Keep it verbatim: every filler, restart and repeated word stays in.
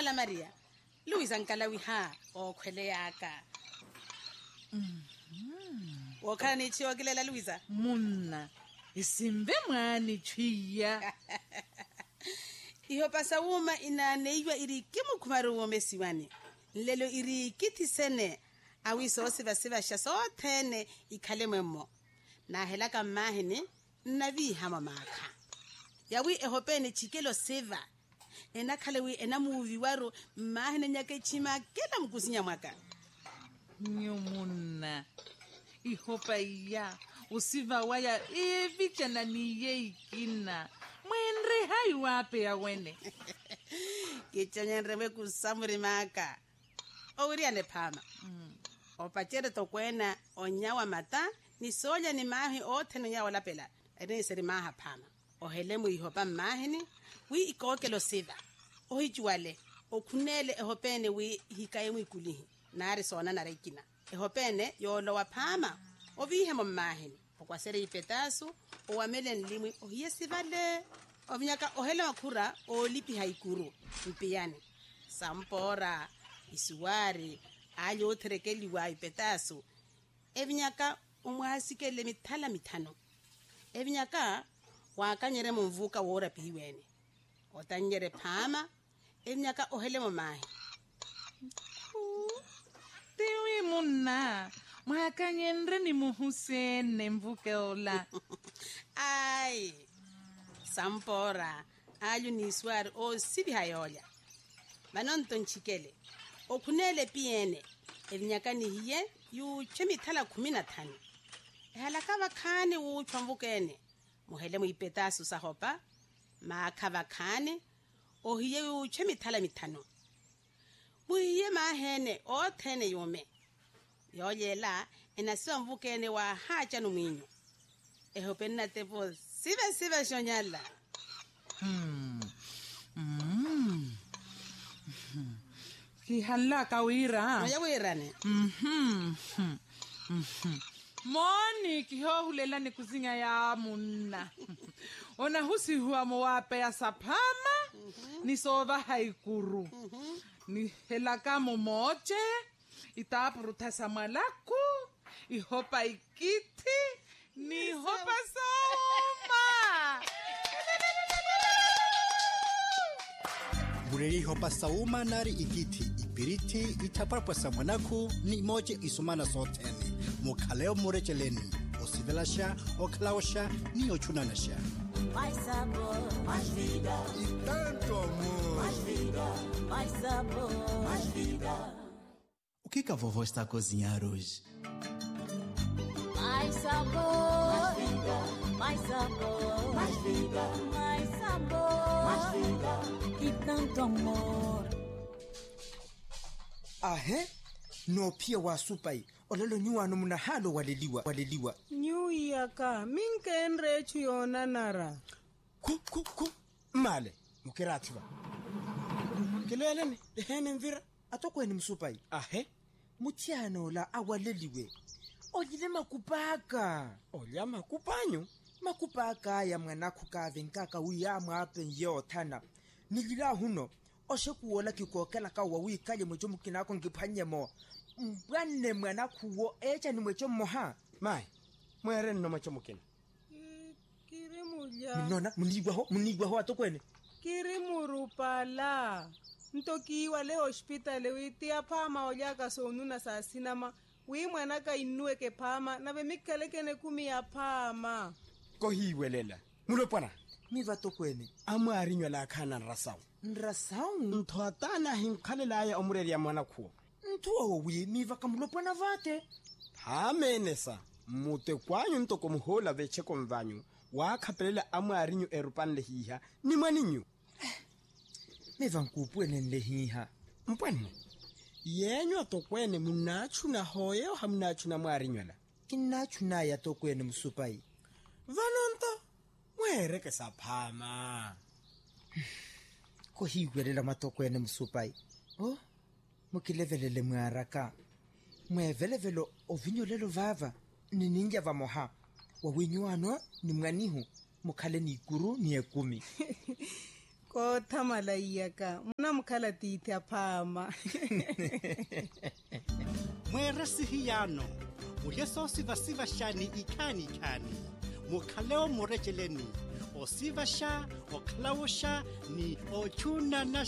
Mala Maria. Luisa nkalawi ha o khwele yaka. Mhm. Wakani chiwa kilela Luisa. Munna. Isimbe mwani chwiya. Iho pasa uma ina neiwa iri kimu kumaru wome siwani. Lelo iri kiti sene. Awi so siva siva shaso tene ikale mwemo. Na helaka mahini navi hama maka. Yawi ehopene chikelo siva. Ena kalewi ena muvi waro mahini nyake chima kela mkusinya mwaka. Nyo munna. Ihopa iya. Usiva waya evicha na niye ikina. Mwenre hai wape ya wene. Kichonye nrewe kusamuri maka. Ouri ane pama. Mm. Opachere tokwena onyawa mata ni soja ni mahi ote no nyawa lapela. Ene seri maha pama. Ohelemu ihopa mahini wi ikokelo siva. Ohichuale. Okunele ehopene wi hikayemu ikulihi. Nari sona na reikina. Ehopene yolo wa pama. Ovihe mo mahini. Okwa seri ipetasu. Owamele nlimwi. Ohiye sivale. Ovinyaka ohele wakura. Olipi haikuru. Mpiyani. Sampora. Isuwari. Ayo oterekeli wa ipetasu. Evinyaka umwasikele mitala mitano. Evinyaka wakanyere mvuka wora pihiwene. Otanyere pama. Evinyaka ohele mo mahi. Tiwi munna. Mwakanyendre ni muhusene mvuke ola. Ai. Sampora. Ayo ni isuwari. O sibi hayolia. Manonton chikele. Okunele piene. Evinyaka ni hiye. Yu chemi tala kumina tani. Ehalaka wakane uu chwamvukene. Muhele mu ipetasu sahopa. Maaka wakane. Ohiye yu chemi tala mitano. Muhiye mahene. O tene yume. Yoyela. Enasiwa mvukene wa hacha numinyo. Ehopena tepo. Sive sive shonyala. Hmm. Hmm. Kihala kawira. Moja wirane. Mhm. Mhm. Moni kiho hulela ni kuzinga ya munna. Ona husi huwa mwape ya sapama. Mm-hmm. Ni sova haikuru. Mm-hmm. Ni helaka momoche. Itapuruta samalaku. Ihopa ikiti. Ni hopa soma. Bureri hopa sauma nari ikiti. Ipiriti itaparpa samanaku ni moje isumana sotene. Mukaleo murecheleni. Osivelasha, oklaosha, ni ochunanasha. Mais sabor, mais vida. E tanto amor. Mais vida, mais sabor, mais vida. O que que a vovó está a cozinhar hoje? Mais sabor, mais vida, mais sabor, mais vida, mais sabor, mais vida. E tanto amor. Ahe, no pia wa supai. Olelo nyua no muna halo waleliwa, waleliwa. New yaka, minke enre chuyona nara. Ku, ku, ku. Male, mukiratiwa. Kelele ni, dehene mvira. Atoko eni msupai. Ahe, mutiano la awaleliwe. Ojile makupaka. Olia makupanyo. Makupaka ya mwanaku kave nkaka uyama apen yeo tana. Nilila huno. Oshe kuola kikokela ka wawi kaje mwecho mkinako ngipanye mo. Mbwane mwanaku wo echa ni mwecho moha. Mai, mwere no mwecho mkina. Kiri muja. Mnona, munigwa ho, munigwa ho atokwene. Kiri murupala. Ntoki wale hospitali witia pama ojaka sonuna saa sinama. Wii mwanaka inue ke pama na bemikeleke ne kumi ya pama. Kohi welela. Mulopana. Miva tokwene. Ama arinyo la kana nrasau. Nrasau? Ntuatana hinkhalela ya omureli ya mwana kuo. Ntuwa wawi miva kamulopana vate. Hamenesa. Mute kwanyu ntoko muhola vecheko mvanyu. Wakapelela ama arinyo erupan lehiha. Ni maninyu. Miva nkupwene lehiha. Mpwane. Yenyo tokwene munachuna hoyo hamnachuna mwarinyola. Kinachuna ya tokwene msupai. Vanonto. Mwereke sapama. Kohigwelela matokwene msupai. Oh, mukilevelele mwaraka. Mwevelevelo ovinyolelo vava. Niningia vamoha. Wawinyuano ni mwanihu. Mukale ni ikuru ni ekumi. ko thamala iyaka muna mukhala titi ya phama mwere sihiyano uyeso siva siva shani ikani ikani mukhaleo murejeleni osiva sha oklawosha ni ochuna na